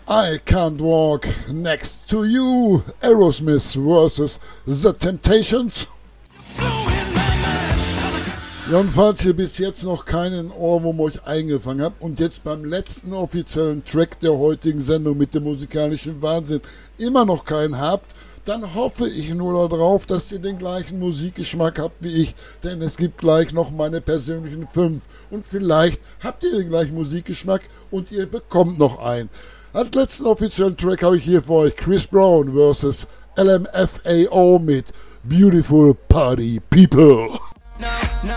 I Can't Walk Next to You, Aerosmith vs. The Temptations. Ja, und falls ihr bis jetzt noch keinen Ohrwurm euch eingefangen habt und jetzt beim letzten offiziellen Track der heutigen Sendung mit dem musikalischen Wahnsinn immer noch keinen habt, dann hoffe ich nur darauf, dass ihr den gleichen Musikgeschmack habt wie ich, denn es gibt gleich noch meine persönlichen 5 und vielleicht habt ihr den gleichen Musikgeschmack und ihr bekommt noch einen. Als letzten offiziellen Track habe ich hier für euch Chris Brown vs. LMFAO mit Beautiful Party People.